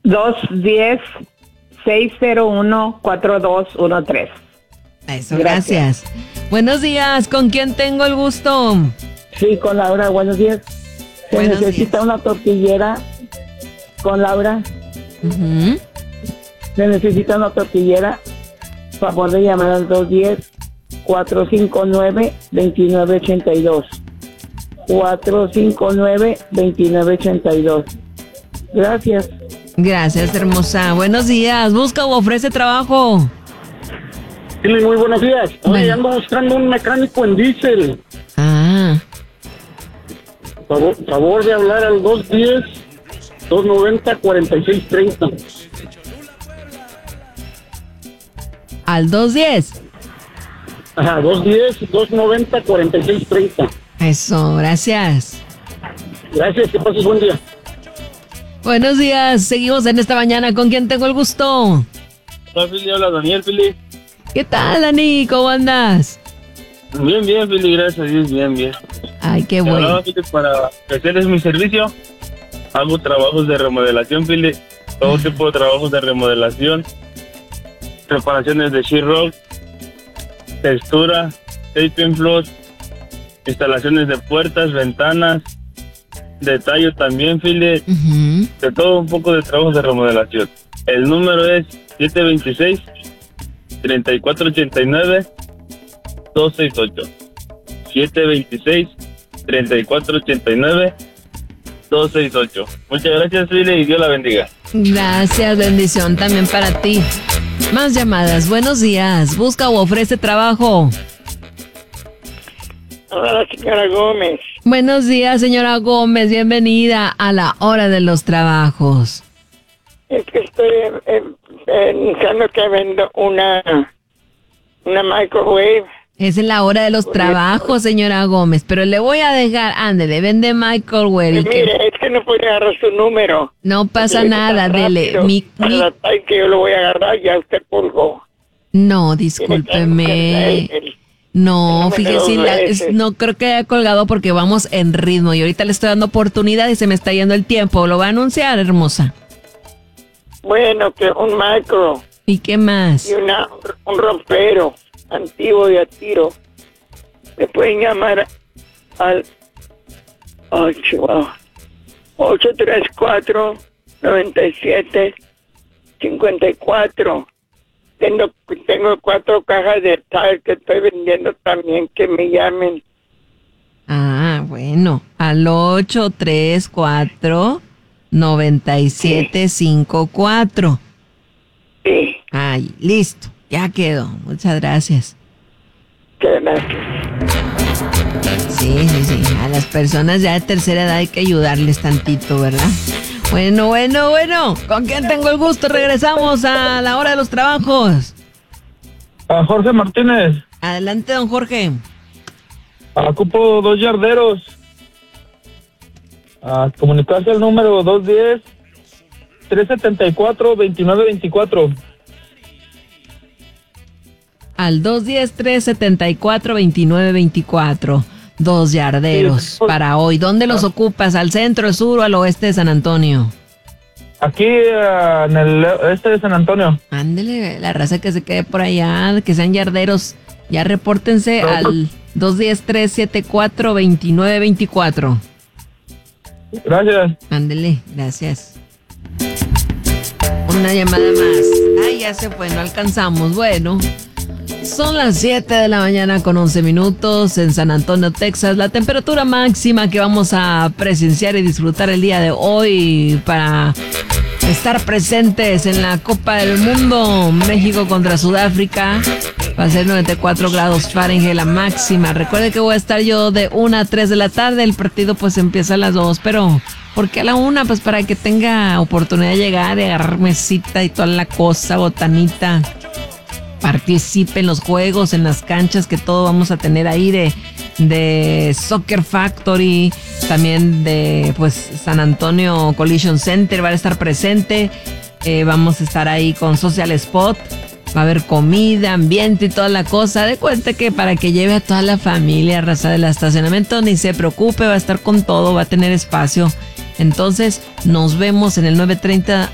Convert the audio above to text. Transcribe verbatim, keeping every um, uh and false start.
dos uno cero, seis cero uno, cuatro dos uno tres. Eso, gracias. gracias. Buenos días, ¿con quién tengo el gusto? Sí, con Laura, buenos días. Se buenos necesita días. una tortillera con Laura. Uh-huh. Se necesita una tortillera. Favor de llamar al dos uno cero, cuatro cinco nueve, dos nueve ocho dos. cuatro cinco nueve, dos nueve ocho dos. Gracias. Gracias, hermosa. Buenos días. ¿Busca o ofrece trabajo? Sí, muy buenos días. Oye, bueno. Ando buscando un mecánico en diésel. Ah. Favor, favor de hablar al dos uno cero, dos nueve cero, cuatro seis tres cero. ¿Al dos diez? Ajá, dos uno cero, dos nueve cero, cuatro seis tres cero. Eso, gracias. Gracias, que pases buen día. Buenos días, seguimos en esta mañana. ¿Con quién tengo el gusto? Hola, Fili, hola, Daniel, Fili. ¿Qué tal, Dani? ¿Cómo andas? Bien, bien, Fili, gracias a Dios, bien, bien. Ay, qué bueno. Hablaba, Fili, para ofrecerles mi servicio. Hago trabajos de remodelación, Fili. Todo tipo de trabajos de remodelación. Reparaciones de sheetrock, textura, taping floors, instalaciones de puertas, ventanas, de tallo también, Fili. Uh-huh. De todo un poco de trabajos de remodelación. El número es siete dos seis, tres cuatro ocho nueve, dos seis ocho. siete dos seis, tres cuatro ocho nueve, dos seis ocho. Muchas gracias, Fili, y Dios la bendiga. Gracias, bendición también para ti. Más llamadas. Buenos días. ¿Busca o ofrece trabajo? Hola, señora Gómez. Buenos días, señora Gómez. Bienvenida a la hora de los trabajos. Es que estoy eh, pensando que vendo una, una microwave. Es en la hora de los trabajos, señora Gómez, pero le voy a dejar, ándele, vende microwave. Mire, que... es que no puede agarrar su número. No pasa nada, dele. Mi, mi... que yo lo voy a agarrar, ya usted colgó. No, discúlpeme. No, fíjese, la, es, no creo que haya colgado porque vamos en ritmo y ahorita le estoy dando oportunidad y se me está yendo el tiempo. ¿Lo va a anunciar, hermosa? Bueno, que un micro. ¿Y qué más? Y una, un rompero antiguo de a tiro. Me pueden llamar al ocho tres cuatro, nueve siete, cinco cuatro. Tengo, tengo cuatro cajas de tal que estoy vendiendo también, que me llamen. Ah, bueno, al ocho tres cuatro, nueve siete cinco cuatro. Sí. Ay, listo, ya quedó. Muchas gracias. Muchas gracias. Sí, sí, sí. A las personas ya de tercera edad hay que ayudarles tantito, ¿verdad? Bueno, bueno, bueno. ¿Con quién tengo el gusto? Regresamos a la hora de los trabajos. A Jorge Martínez. Adelante, don Jorge. Ocupo dos yarderos. A comunicarse al número dos uno cero, tres siete cuatro, dos nueve dos cuatro. Al dos uno cero, tres siete cuatro, dos nueve dos cuatro. Dos yarderos sí, pues, para hoy. ¿Dónde los ah. ocupas? ¿Al centro, al sur o al oeste de San Antonio? Aquí uh, en el este de San Antonio. Ándele, la raza que se quede por allá, que sean yarderos. Ya repórtense no, al dos uno cero, tres siete cuatro, dos nueve dos cuatro. Gracias. Ándele, gracias. Una llamada más. Ay, ya se fue, no alcanzamos. Bueno. Son las siete de la mañana con once minutos en San Antonio, Texas. La temperatura máxima que vamos a presenciar y disfrutar el día de hoy para estar presentes en la Copa del Mundo, México contra Sudáfrica, va a ser noventa y cuatro grados Fahrenheit la máxima. Recuerde que voy a estar yo de una a tres de la tarde. El partido pues empieza a las dos, pero ¿por qué a la una? Pues para que tenga oportunidad de llegar y agarrar mesita y toda la cosa, botanita. Participe en los juegos, en las canchas que todo vamos a tener ahí de, de Soccer Factory, también de pues San Antonio Collision Center va a estar presente. Eh, vamos a estar ahí con Social Spot, va a haber comida, ambiente y toda la cosa. De cuenta que para que lleve a toda la familia, raza del estacionamiento, ni se preocupe, va a estar con todo, va a tener espacio. Entonces nos vemos en el nueve treinta